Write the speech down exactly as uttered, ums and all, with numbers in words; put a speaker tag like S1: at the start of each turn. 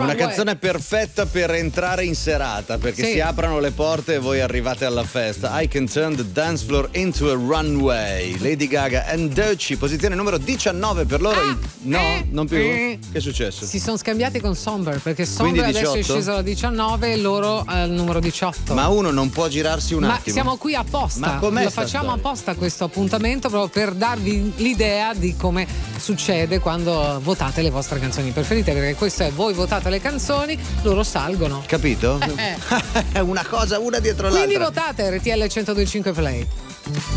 S1: Una canzone perfetta per entrare in serata, perché
S2: Sì.
S1: si aprono le porte e voi arrivate alla festa. I can turn the dance floor into a runway. Lady Gaga and Doechii, posizione numero diciannove per loro.
S2: Ah,
S1: no,
S2: eh,
S1: non più.
S2: eh.
S1: Che è successo?
S2: Si sono scambiati con Somber, perché Somber
S1: Quindi
S2: adesso è
S1: diciotto?
S2: sceso alla diciannove e loro al numero diciotto.
S1: Ma uno non può girarsi un
S2: Ma
S1: attimo.
S2: siamo qui apposta,
S1: Ma com'è
S2: lo
S1: sta
S2: facciamo
S1: storia?
S2: apposta questo appuntamento proprio per darvi l'idea di come succede quando votate le vostre canzoni preferite, perché questo è: voi votate le canzoni, loro salgono.
S1: Capito?
S2: Eh,
S1: È una cosa una dietro
S2: Quindi
S1: l'altra.
S2: votate R T L centodue e cinque Play.